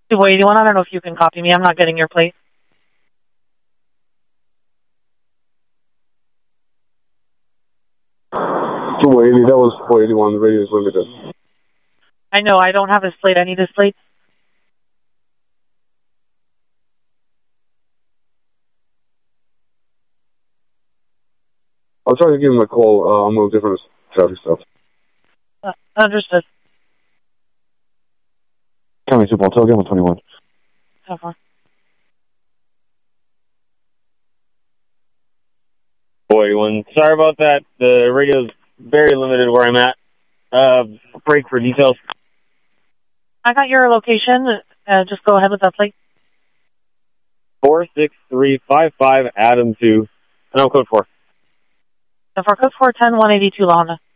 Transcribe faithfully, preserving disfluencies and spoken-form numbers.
two eighty-one, I don't know if you can copy me. I'm not getting your plate. two eighty, that was four eighty-one, the radio is limited. I know, I don't have his plate. I need his plate. I'll try to give him a call. Uh, I'm on different traffic stops. Uh, understood. County Super, I'll tell him on twenty-one. So far. four eighty-one. Sorry about that. The radio's very limited where I'm at. Uh, break for details. I got your location. Uh, just go ahead with that plate. four six three five five Adam two. And I'm code four. So for code four ten, one eighty-two La Honda.